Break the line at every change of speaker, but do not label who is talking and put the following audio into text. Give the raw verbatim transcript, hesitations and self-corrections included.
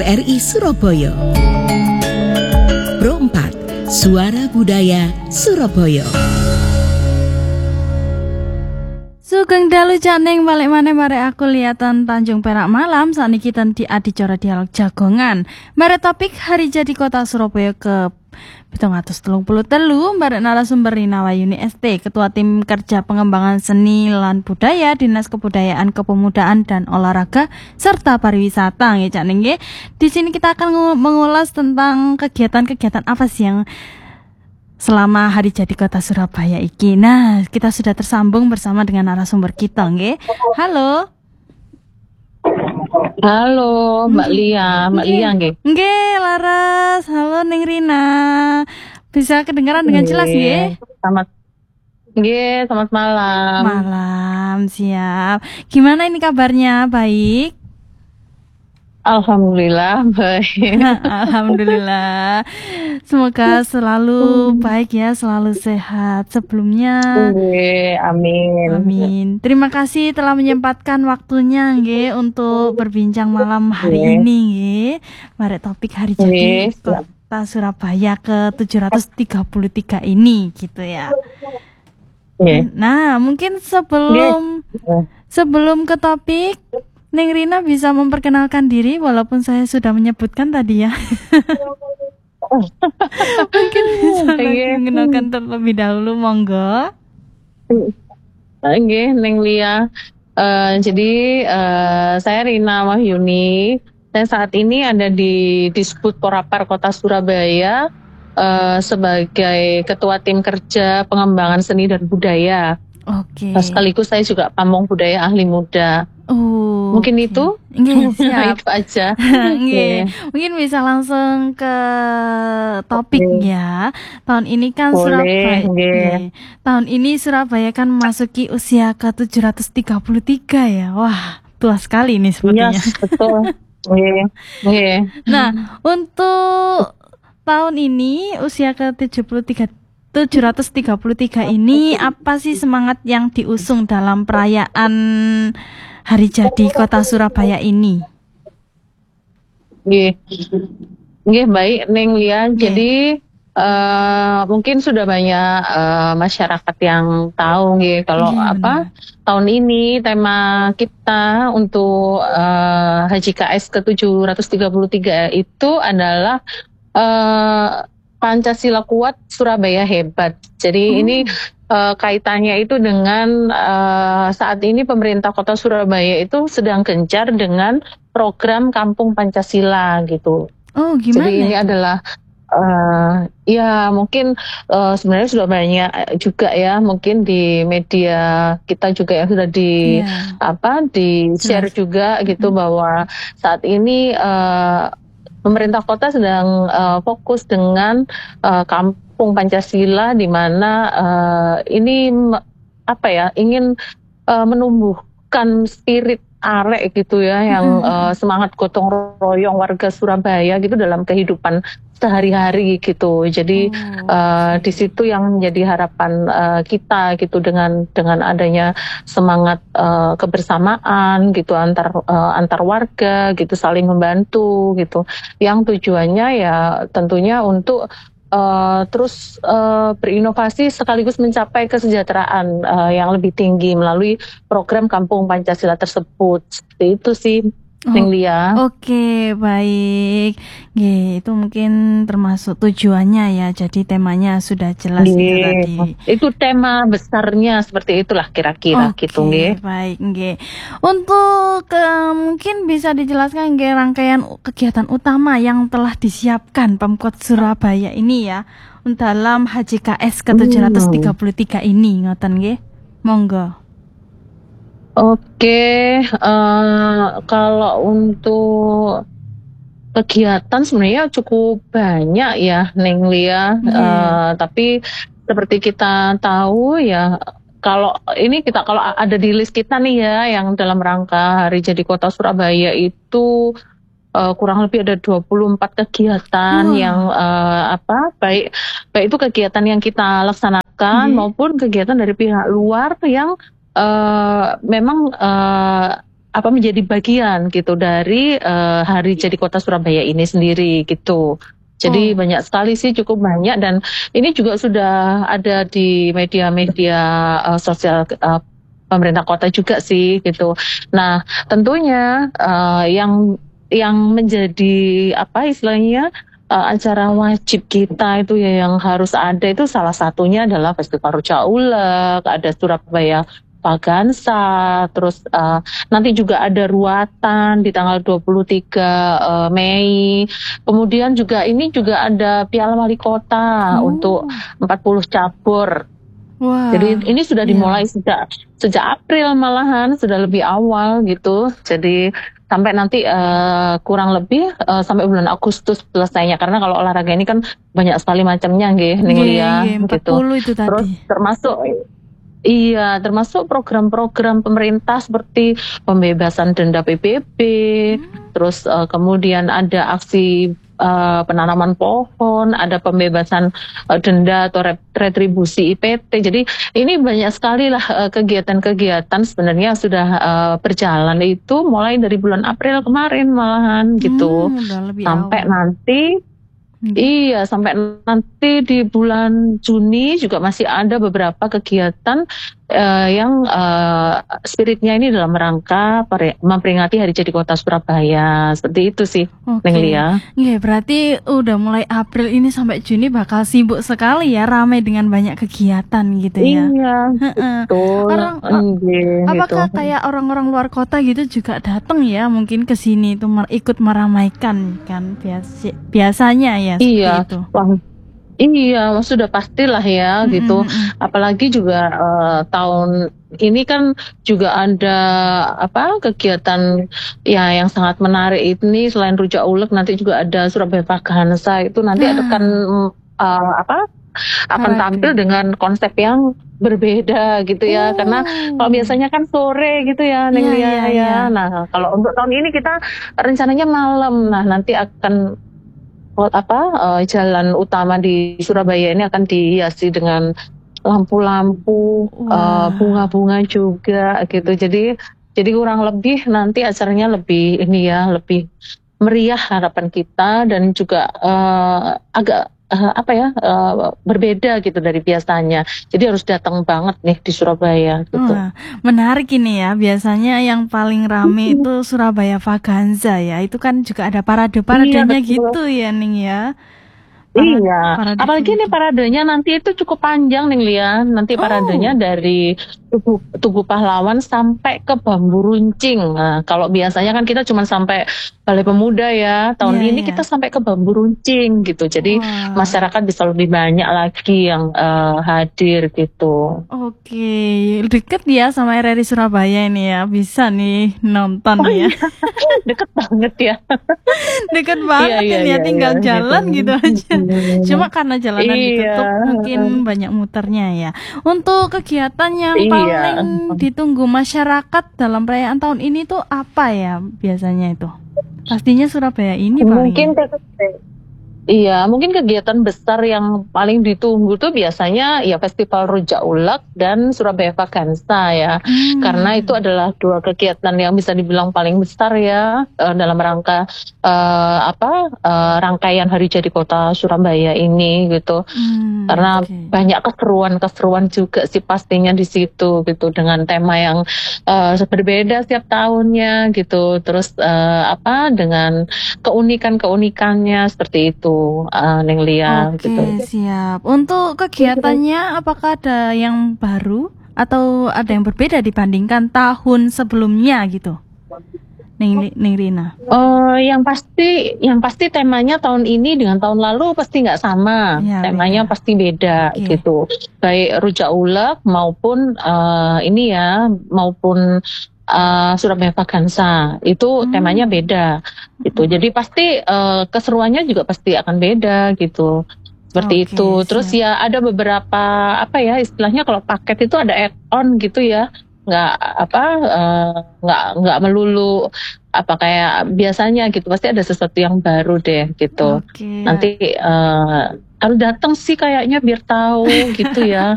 R I Surabaya. Pro empat, Suara Budaya Surabaya.
Sugeng dalu janing balik maneh marek aku liyatan Tanjung Perak malam saniki ten di adicara dialog jagongan. Marek topik hari jadi kota Surabaya ke pitung atus telung puluh telu barek narasumber Rina Wayuni S T, Ketua Tim Kerja Pengembangan Seni lan Budaya Dinas Kebudayaan, Kepemudaan dan Olahraga serta Pariwisata nggih Cak nggih. Di sini kita akan mengulas tentang kegiatan-kegiatan apa sih yang selama hari jadi kota Surabaya iki. Nah, kita sudah tersambung bersama dengan narasumber kita nggih. Halo.
Halo, Mbak Lia, Mbak Lia nggih.
Nggih, Laras. Halo Ning Rina. Bisa kedengaran dengan jelas nggih?
Selamat nggih, selamat malam.
Malam, siap. Gimana ini kabarnya? Baik?
Alhamdulillah baik.
Alhamdulillah. Semoga selalu baik ya, selalu sehat. Sebelumnya
Nggih, amin.
Amin. Terima kasih telah menyempatkan waktunya nggih untuk berbincang malam hari
Nggih.
ini nggih. Marek topik hari jadi
Nggih, siap.
Kota Surabaya ke tujuh ratus tiga puluh tiga ini gitu ya.
Nggih.
Nah, mungkin sebelum
Nggih.
sebelum ke topik, Neng Rina bisa memperkenalkan diri walaupun saya sudah menyebutkan tadi ya. Mungkin bisa
Nggih.
mengenalkan terlebih dahulu, monggo.
Nggih, Neng Lia. Eh, jadi eh, saya Rina Wahyuni. Saya saat ini ada di Disbud Porapar Kota Surabaya eh, sebagai Ketua Tim Kerja Pengembangan Seni dan Budaya.
Oke.
Nah, sekaligus saya juga pamong budaya ahli muda.
Oh,
Mungkin
oke.
itu?
Nggih, siap.
Itu aja.
Nggih. Mungkin bisa langsung ke topik
Oke.
ya. Tahun ini kan
Boleh,
Surabaya.
nggih.
Nggih. Tahun ini Surabaya kan memasuki usia ke tujuh ratus tiga puluh tiga ya. Wah, tua sekali nih sepertinya.
Yes, betul. Nggih, nggih.
Nah, untuk tahun ini usia ke tujuh puluh tiga tujuh ratus tiga puluh tiga ini apa sih semangat yang diusung dalam perayaan hari jadi kota Surabaya ini?
Nggih. Nggih, baik Neng Lia.
Nggih.
Jadi eh, mungkin sudah banyak eh, masyarakat yang tahu nggih kalau
Nggih,
apa tahun ini tema kita untuk eh, H J K S ke tujuh ratus tiga puluh tiga itu adalah eh, Pancasila kuat, Surabaya hebat. Jadi
Oh.
ini eh, kaitannya itu dengan eh, saat ini pemerintah Kota Surabaya itu sedang gencar dengan program Kampung Pancasila gitu.
Oh, gimana?
Jadi ini adalah eh, ya mungkin eh, sebenarnya sudah banyak juga ya mungkin di media kita juga yang sudah di
Iya.
apa di share
Jelas.
juga gitu
Mhm.
bahwa saat ini eh, pemerintah kota sedang eh, fokus dengan eh, Kampung Pancasila di mana eh, ini m- apa ya ingin eh, menumbuhkan spirit arek gitu ya yang
Mhm.
eh, semangat gotong royong warga Surabaya gitu dalam kehidupan sehari-hari gitu. Jadi
Oh,
eh,
oke.
di situ yang menjadi harapan eh, kita gitu dengan dengan adanya semangat eh, kebersamaan gitu antar eh, antar warga gitu saling membantu gitu. Yang tujuannya ya tentunya untuk eh, terus eh, berinovasi sekaligus mencapai kesejahteraan eh, yang lebih tinggi melalui program Kampung Pancasila tersebut. Seperti itu sih, Neng Lia.
Oke, baik. Nggih, itu mungkin termasuk tujuannya ya. Jadi temanya sudah jelas itu
Nggih.
tadi.
Itu tema besarnya seperti itulah kira-kira gitu nggih.
baik, nggih. Untuk eh, mungkin bisa dijelaskan nggih rangkaian u- kegiatan utama yang telah disiapkan Pemkot Surabaya ini ya dalam H J K S ke tujuh ratus tiga puluh tiga ini, ngoten nggih. Monggo.
Oke, eh, kalau untuk kegiatan sebenarnya cukup banyak ya, Neng Lia.
Nggih.
Eh, tapi seperti kita tahu ya, kalau ini kita kalau ada di list kita nih ya, yang dalam rangka Hari Jadi Kota Surabaya itu eh, kurang lebih ada dua puluh empat kegiatan
Wah.
yang eh, apa baik baik itu kegiatan yang kita laksanakan
Nggih.
maupun kegiatan dari pihak luar yang eh, memang eh, apa menjadi bagian gitu dari uh, Hari Jadi Kota Surabaya ini sendiri gitu. Jadi oh. banyak sekali sih, cukup banyak, dan ini juga sudah ada di media-media uh, sosial uh, pemerintah kota juga sih gitu. Nah, tentunya uh, yang yang menjadi apa istilahnya uh, acara wajib kita itu ya yang harus ada itu salah satunya adalah Festival Rujak Ulek, ada Surabaya Vagansa, terus uh, nanti juga ada ruatan di tanggal dua puluh tiga uh, Mei. Kemudian juga ini juga ada Piala Wali Kota oh. untuk empat puluh cabur. Wow. Jadi ini sudah dimulai yeah. sejak sejak April, malahan sudah lebih awal gitu. Jadi sampai nanti uh, kurang lebih uh, sampai bulan Agustus selesainya, karena kalau olahraga ini kan banyak sekali macamnya nggih nih ya gitu.
Itu tadi.
Terus termasuk Iya, termasuk program-program pemerintah seperti pembebasan denda P B B, hmm. terus uh, kemudian ada aksi uh, penanaman pohon, ada pembebasan uh, denda atau retribusi I P T. Jadi ini banyak sekali lah uh, kegiatan-kegiatan sebenarnya sudah uh, berjalan itu mulai dari bulan April kemarin malahan gitu,
hmm,
sampai
awal.
nanti. Hmm. Iya, sampai nanti di bulan Juni juga masih ada beberapa kegiatan uh, yang uh, spiritnya ini dalam rangka memperingati Hari Jadi Kota Surabaya. Seperti itu sih,
Oke.
Neng Lia.
Iya, berarti udah mulai April ini sampai Juni bakal sibuk sekali ya, ramai dengan banyak kegiatan gitu ya.
Iya, betul.
Orang,
Enggak,
apakah
gitu.
kayak orang-orang luar kota gitu juga datang ya, mungkin ke sini itu ikut meramaikan kan biasa biasanya ya.
Iya,
itu.
Wah, iya, sudah pastilah ya mm-hmm. gitu. Apalagi juga uh, tahun ini kan juga ada apa kegiatan ya yang sangat menarik ini, selain Rujak Ulek nanti juga ada Surabaya Vagansa itu nanti nah. akan uh, apa akan tampil dengan konsep yang berbeda gitu ya, oh. karena kalau biasanya kan sore gitu ya, Neng Lia ya. Nah, kalau untuk tahun ini kita rencananya malam. Nah, nanti akan apa uh, jalan utama di Surabaya ini akan dihiasi dengan lampu-lampu, uh, bunga-bunga juga gitu. Jadi jadi kurang lebih nanti acaranya lebih ini ya, lebih meriah harapan kita, dan juga uh, agak uh, apa ya uh, berbeda gitu dari biasanya. Jadi harus datang banget nih di Surabaya gitu.
Wah, menarik ini ya. Biasanya yang paling rame itu Surabaya Vagansa ya. Itu kan juga ada parade-paradenya iya, gitu ya, Ning ya.
Parade, iya, parade apalagi nih paradenya nanti itu cukup panjang nih Lia. Nanti paradenya oh. dari Tugu, Tugu Pahlawan sampai ke Bambu Runcing. Nah, kalau biasanya kan kita cuma sampai Balai Pemuda ya. Tahun yeah, ini yeah. kita sampai ke Bambu Runcing gitu. Jadi wow. masyarakat bisa lebih banyak lagi yang uh, hadir gitu.
Oke, okay. Deket ya sama R R I Surabaya ini ya. Bisa nih nonton oh, ya.
Iya. Deket banget ya.
Deket banget yeah, ini yeah, ya. Tinggal yeah, jalan yeah. gitu aja. Cuma karena jalanan
iya.
ditutup mungkin banyak muternya ya. Untuk kegiatan yang
iya.
paling ditunggu masyarakat dalam perayaan tahun ini tuh apa ya biasanya itu? Pastinya Surabaya ini
mungkin
paling.
Iya, mungkin kegiatan besar yang paling ditunggu tuh biasanya ya Festival Rujak Ulek dan Surabaya Vagansa ya. Hmm. Karena itu adalah dua kegiatan yang bisa dibilang paling besar ya uh, dalam rangka uh, apa uh, rangkaian Hari Jadi Kota Surabaya ini gitu. Hmm, Karena okay. banyak keseruan-keseruan juga sih pastinya di situ gitu, dengan tema yang uh, berbeda setiap tahunnya gitu. Terus uh, apa dengan keunikan-keunikannya seperti itu. Uh, Neng Lia
Oke,
gitu.
Siap. Untuk kegiatannya apakah ada yang baru atau ada yang berbeda dibandingkan tahun sebelumnya gitu? Neng, Neng Rina.
Uh, yang pasti, yang pasti temanya tahun ini dengan tahun lalu pasti nggak sama. Ya, temanya ya. pasti beda okay. gitu. Baik Rujak Ulek maupun uh, ini ya, maupun Uh, Surabaya Vagansa itu hmm. temanya beda gitu. Jadi pasti uh, keseruannya juga pasti akan beda gitu. Seperti okay, itu. Terus siap. ya ada beberapa apa ya istilahnya kalau paket itu ada add-on gitu ya. Nggak apa uh, nggak nggak melulu apa kayak biasanya gitu. Pasti ada sesuatu yang baru deh gitu. Okay. Nanti uh, harus datang sih kayaknya biar tahu gitu ya.